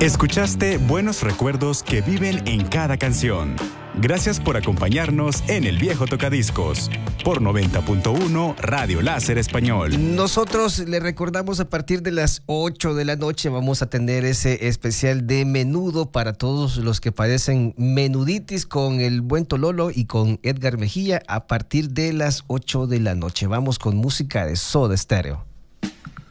Escuchaste buenos recuerdos que viven en cada canción. Gracias por acompañarnos en El Viejo Tocadiscos por 90.1 Radio Láser Español. Nosotros le recordamos, a partir de las 8 de la noche vamos a tener ese especial de menudo para todos los que padecen menuditis con el buen Tololo y con Edgar Mejía a partir de las 8 de la noche. Vamos con música de Soda Stereo.